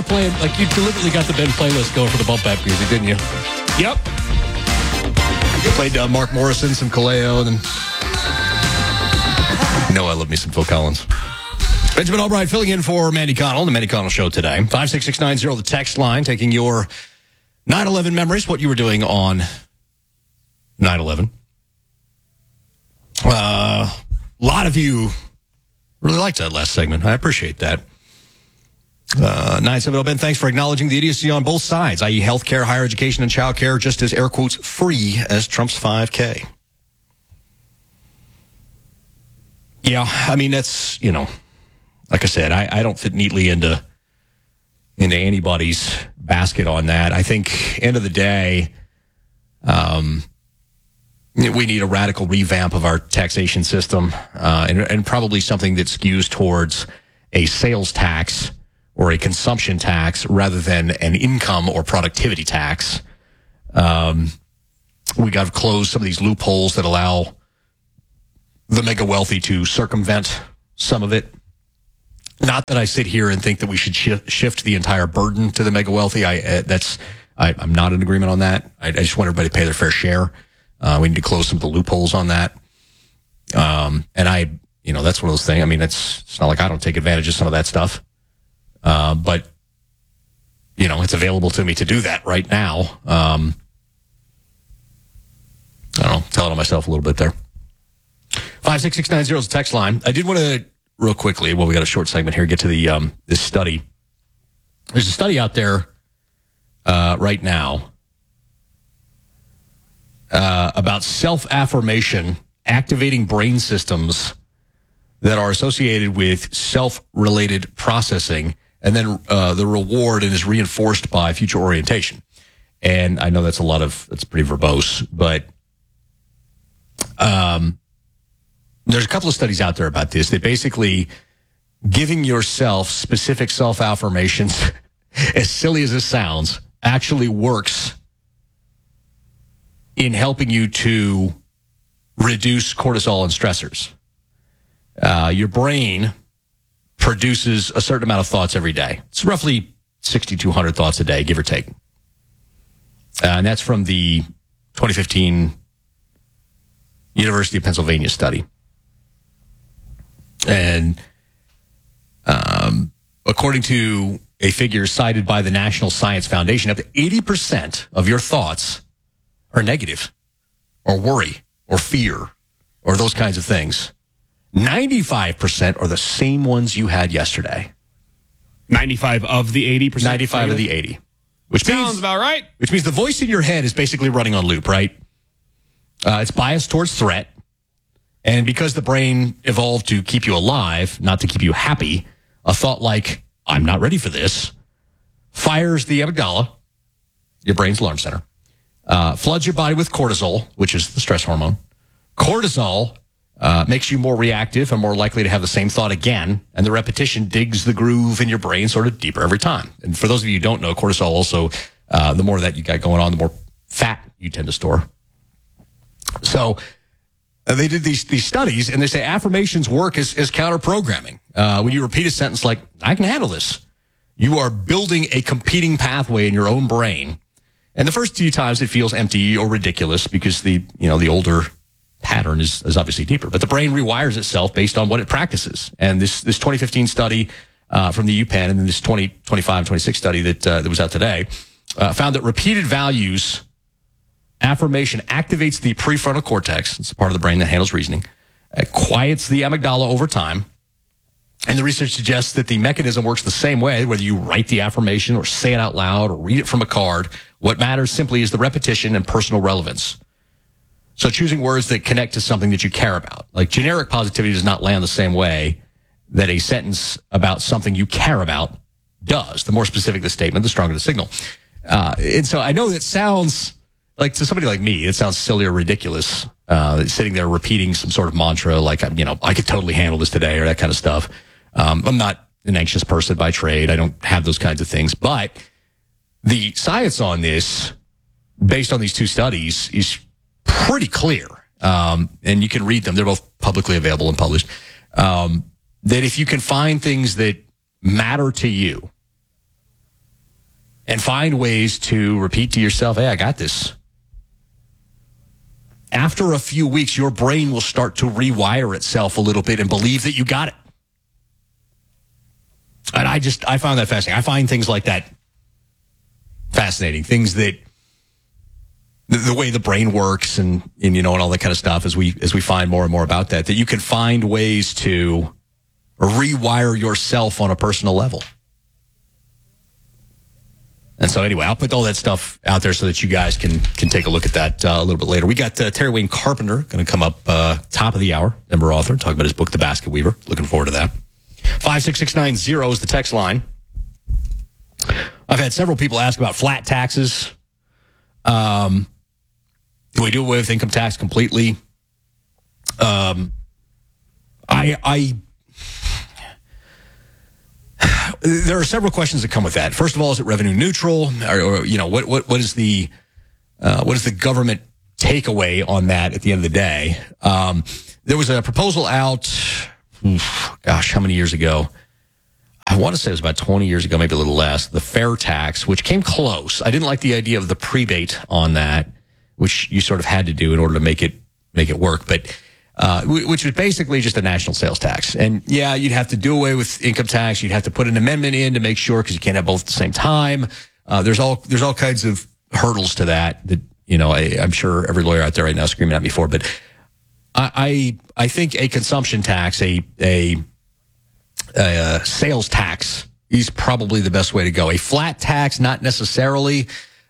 started playing, like you deliberately got the Ben playlist going for the bump back music, didn't you? Yep. You played Mark Morrison, some Kaleo, and then... I love me some Phil Collins. Benjamin Albright filling in for Mandy Connell on the Mandy Connell Show today. 56690, the text line, taking your 9/11 memories, what you were doing on 9/11. A lot of you really liked that last segment. I appreciate that. 970 Ben, thanks for acknowledging the idiocy on both sides, i.e. healthcare, higher education, and child care, just as air quotes free as Trump's 5K. Yeah, I mean, that's, like I said, I don't fit neatly into anybody's basket on that. I think, end of the day, we need a radical revamp of our taxation system, and probably something that skews towards a sales tax or a consumption tax rather than an income or productivity tax. We got to close some of these loopholes that allow the mega wealthy to circumvent some of it. Not that I sit here and think that we should shift the entire burden to the mega wealthy. I'm not in agreement on that. I just want everybody to pay their fair share. We need to close some of the loopholes on that. And that's one of those things. I mean, it's not like I don't take advantage of some of that stuff. But it's available to me to do that right now. I don't know, telling on myself a little bit there. 56690 is the text line. I did want to, real quickly, we got a short segment here, get to the this study. There's a study out there right now about self-affirmation activating brain systems that are associated with self-related processing, and then the reward and is reinforced by future orientation. And I know that's pretty verbose, but there's a couple of studies out there about this. That basically giving yourself specific self-affirmations, as silly as this sounds, actually works in helping you to reduce cortisol and stressors. Your brain produces a certain amount of thoughts every day. It's roughly 6,200 thoughts a day, give or take. And that's from the 2015 University of Pennsylvania study. And according to a figure cited by the National Science Foundation, up to 80% of your thoughts are negative or worry or fear or those kinds of things. 95% are the same ones you had yesterday. 95 of the 80%? 95 of the 80. Which sounds about right. Which means the voice in your head is basically running on loop, right? It's biased towards threat. And because the brain evolved to keep you alive, not to keep you happy, a thought like, I'm not ready for this, fires the amygdala, your brain's alarm center, floods your body with cortisol, which is the stress hormone. Cortisol makes you more reactive and more likely to have the same thought again, and the repetition digs the groove in your brain sort of deeper every time. And for those of you who don't know, cortisol also, the more that you got going on, the more fat you tend to store. So they did these studies, and they say affirmations work as counter-programming. When you repeat a sentence like, I can handle this, you are building a competing pathway in your own brain. And the first few times it feels empty or ridiculous because the older pattern is obviously deeper. But the brain rewires itself based on what it practices. And this 2015 study from the UPenn and then this 2025-26 study that was out today found that repeated values affirmation activates the prefrontal cortex. It's a part of the brain that handles reasoning. It quiets the amygdala over time. And the research suggests that the mechanism works the same way, whether you write the affirmation or say it out loud or read it from a card. What matters simply is the repetition and personal relevance. So choosing words that connect to something that you care about. Like generic positivity does not land the same way that a sentence about something you care about does. The more specific the statement, the stronger the signal. And so I know that sounds like, to somebody like me, it sounds silly or ridiculous, sitting there repeating some sort of mantra like, I could totally handle this today or that kind of stuff. I'm not an anxious person by trade. I don't have those kinds of things. But the science on this, based on these two studies, is pretty clear. And you can read them. They're both publicly available and published. That if you can find things that matter to you, and find ways to repeat to yourself, hey, I got this. After a few weeks, your brain will start to rewire itself a little bit and believe that you got it. And I found that fascinating. I find things like that fascinating. Things that the way the brain works and all that kind of stuff as we find more and more about that you can find ways to rewire yourself on a personal level. And so anyway, I'll put all that stuff out there so that you guys can take a look at that a little bit later. We got Terry Wayne Carpenter going to come up top of the hour, Denver author, talk about his book, The Basket Weaver. Looking forward to that. 56690 is the text line. I've had several people ask about flat taxes. Do we do away with income tax completely? There are several questions that come with that. First of all, is it revenue neutral? Or what is the government takeaway on that at the end of the day? There was a proposal out, how many years ago? I want to say it was about 20 years ago, maybe a little less, the fair tax, which came close. I didn't like the idea of the prebate on that, which you sort of had to do in order to make it work. But which was basically just a national sales tax. And yeah, you'd have to do away with income tax. You'd have to put an amendment in to make sure, because you can't have both at the same time. There's all kinds of hurdles to that I'm sure every lawyer out there right now is screaming at me for. But I think a consumption tax, a sales tax is probably the best way to go. A flat tax, not necessarily.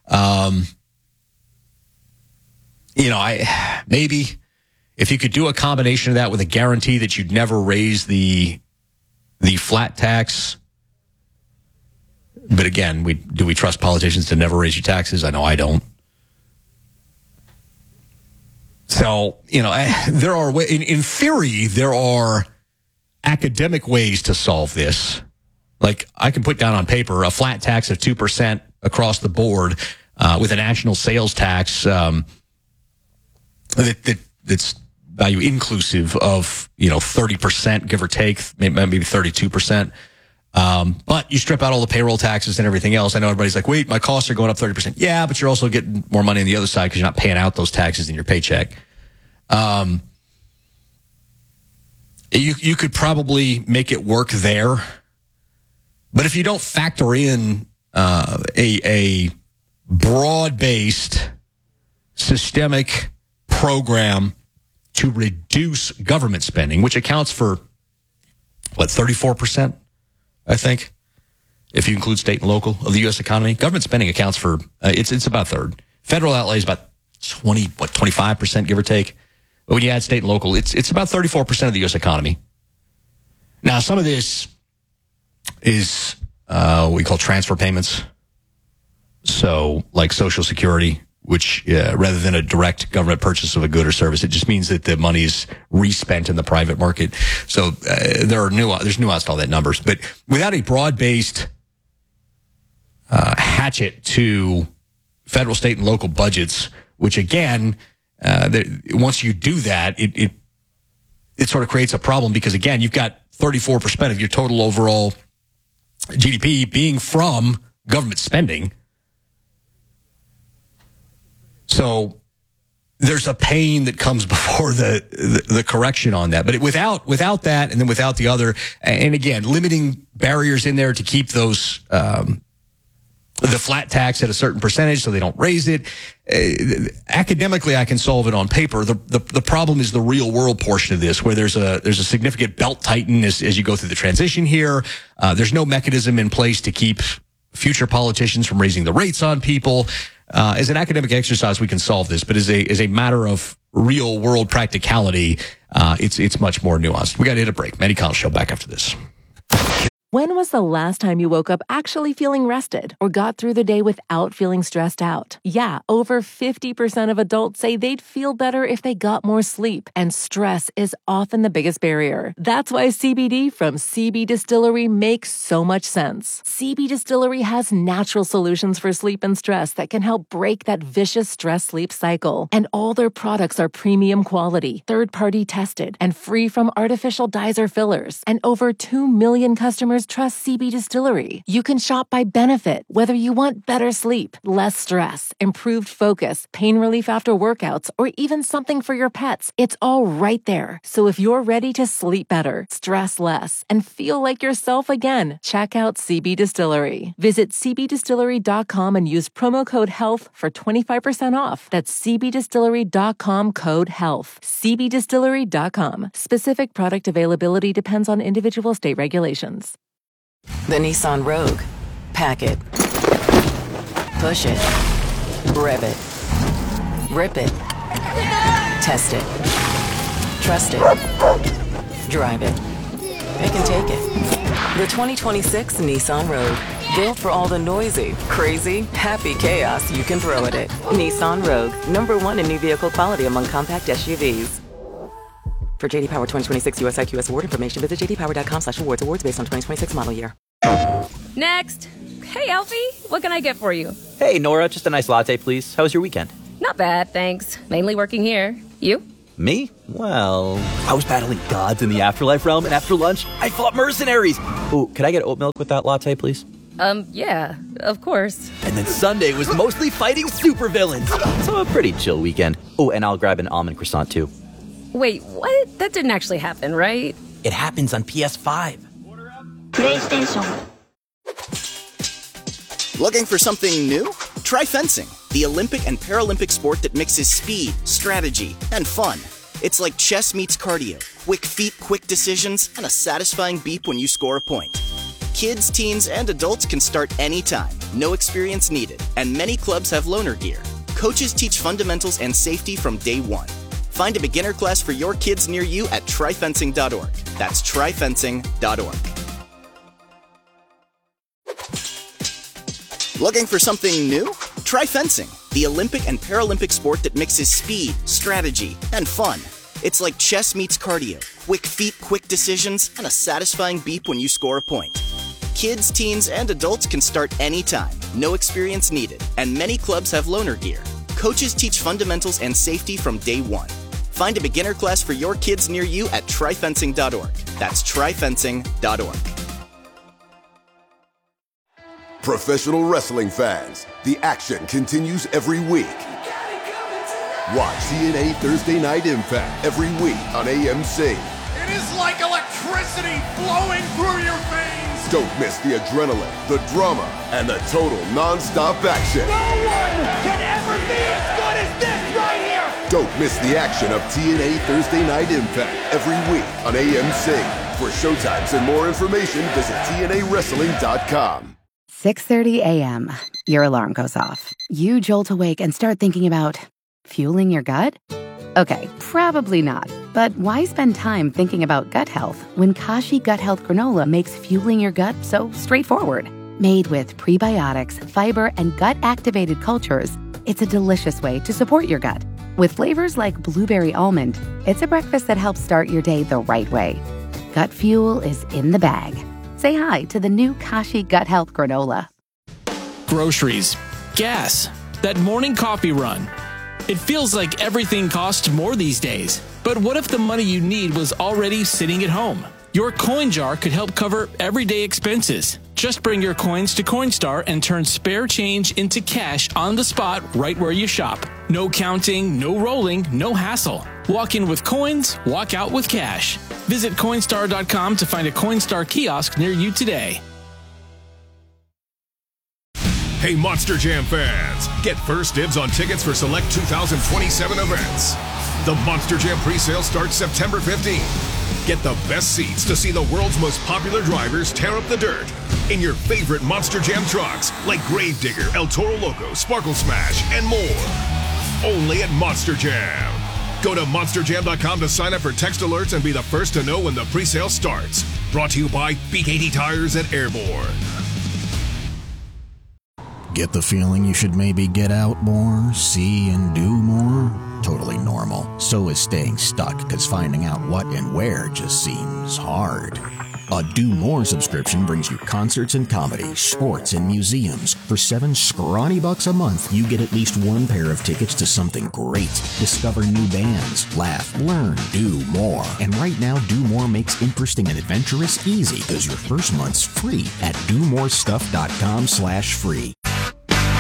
Maybe if you could do a combination of that with a guarantee that you'd never raise the flat tax. But again, do we trust politicians to never raise your taxes? I know I don't. So, there are in theory, there are academic ways to solve this. Like, I can put down on paper a flat tax of 2% across the board with a national sales tax that's value inclusive of 30%, give or take, maybe 32%. But you strip out all the payroll taxes and everything else. I know everybody's like, wait, my costs are going up 30%. Yeah, but you're also getting more money on the other side because you're not paying out those taxes in your paycheck. You could probably make it work there. But if you don't factor in a broad-based systemic program to reduce government spending, which accounts for, 34%, I think, if you include state and local of the U.S. economy. Government spending accounts for, it's about a third. Federal outlay is about 25%, give or take. But when you add state and local, it's about 34% of the U.S. economy. Now, some of this is what we call transfer payments. So, like Social Security, which rather than a direct government purchase of a good or service, it just means that the money is respent in the private market. So there's nuance to all that numbers. But without a broad-based hatchet to federal, state, and local budgets, which again, once you do that, it sort of creates a problem because again, you've got 34% of your total overall GDP being from government spending. So there's a pain that comes before the correction on that. But without that, and then without the other, and again, limiting barriers in there to keep those the flat tax at a certain percentage so they don't raise it. Academically, I can solve it on paper. The problem is the real world portion of this, where there's a significant belt tighten as you go through the transition here. There's no mechanism in place to keep future politicians from raising the rates on people. As an academic exercise, we can solve this, but as a matter of real world practicality, it's much more nuanced. We got to hit a break. Manny Collins Show back after this. When was the last time you woke up actually feeling rested or got through the day without feeling stressed out? Yeah, over 50% of adults say they'd feel better if they got more sleep, and stress is often the biggest barrier. That's why CBD from CB Distillery makes so much sense. CB Distillery has natural solutions for sleep and stress that can help break that vicious stress-sleep cycle. And all their products are premium quality, third-party tested, and free from artificial dyes or fillers. And over 2 million customers customers trust CB Distillery. You can shop by benefit, whether you want better sleep, less stress, improved focus, pain relief after workouts, or even something for your pets. It's all right there. So if you're ready to sleep better, stress less, and feel like yourself again, check out CB Distillery. Visit cbdistillery.com and use promo code HEALTH for 25% off. That's cbdistillery.com, code HEALTH. cbdistillery.com. Specific product availability depends on individual state regulations. The Nissan Rogue. Pack it. Push it. Rev it. Rip it. Test it. Trust it. Drive it. Pick and take it. The 2026 Nissan Rogue. Built for all the noisy, crazy, happy chaos you can throw at it. Nissan Rogue. #1 in new vehicle quality among compact SUVs. For JD Power 2026 US IQS award information, visit jdpower.com/awards. Awards based on 2026 model year. Next. Hey, Alfie, what can I get for you? Hey, Nora, just a nice latte, please. How was your weekend? Not bad, thanks. Mainly working here. You? Me? Well, I was battling gods in the afterlife realm, and after lunch, I fought mercenaries. Ooh, could I get oat milk with that latte, please? Yeah, of course. And then Sunday was mostly fighting supervillains. So a pretty chill weekend. Oh, and I'll grab an almond croissant, too. Wait, what? That didn't actually happen, right? It happens on PS5. PlayStation. Looking for something new? Try fencing, the Olympic and Paralympic sport that mixes speed, strategy, and fun. It's like chess meets cardio, quick feet, quick decisions, and a satisfying beep when you score a point. Kids, teens, and adults can start anytime, no experience needed, and many clubs have loaner gear. Coaches teach fundamentals and safety from day one. Find a beginner class for your kids near you at tryfencing.org. That's tryfencing.org. Looking for something new? Try fencing, the Olympic and Paralympic sport that mixes speed, strategy, and fun. It's like chess meets cardio, quick feet, quick decisions, and a satisfying beep when you score a point. Kids, teens, and adults can start anytime, no experience needed, and many clubs have loaner gear. Coaches teach fundamentals and safety from day one. Find a beginner class for your kids near you at tryfencing.org. That's tryfencing.org. Professional wrestling fans, the action continues every week. Watch TNA Thursday Night Impact every week on AMC. It is like electricity flowing through your veins. Don't miss the adrenaline, the drama, and the total non-stop action. No one can ever be as good as this right here. Don't miss the action of TNA Thursday Night Impact every week on AMC. For showtimes and more information, visit TNAWrestling.com. 6:30 a.m. Your alarm goes off. You jolt awake and start thinking about fueling your gut? Okay, probably not. But why spend time thinking about gut health when Kashi Gut Health Granola makes fueling your gut so straightforward? Made with prebiotics, fiber, and gut-activated cultures, it's a delicious way to support your gut. With flavors like blueberry almond, it's a breakfast that helps start your day the right way. Gut fuel is in the bag. Say hi to the new Kashi Gut Health Granola. Groceries, gas, that morning coffee run. It feels like everything costs more these days. But what if the money you need was already sitting at home? Your coin jar could help cover everyday expenses. Just bring your coins to Coinstar and turn spare change into cash on the spot right where you shop. No counting, no rolling, no hassle. Walk in with coins, walk out with cash. Visit Coinstar.com to find a Coinstar kiosk near you today. Hey, Monster Jam fans, get first dibs on tickets for select 2027 events. The Monster Jam presale starts September 15th. Get the best seats to see the world's most popular drivers tear up the dirt in your favorite Monster Jam trucks like Gravedigger, El Toro Loco, Sparkle Smash, and more. Only at Monster Jam. Go to monsterjam.com to sign up for text alerts and be the first to know when the presale starts. Brought to you by BKT Tires at Airborne. Get the feeling you should maybe get out more, see and do more? Totally normal. So is staying stuck, because finding out what and where just seems hard. A Do More subscription brings you concerts and comedy, sports and museums. For $7 scrawny bucks a month, you get at least one pair of tickets to something great. Discover new bands, laugh, learn, do more. And right now, Do More makes interesting and adventurous easy because your first month's free at domorestuff.com/free.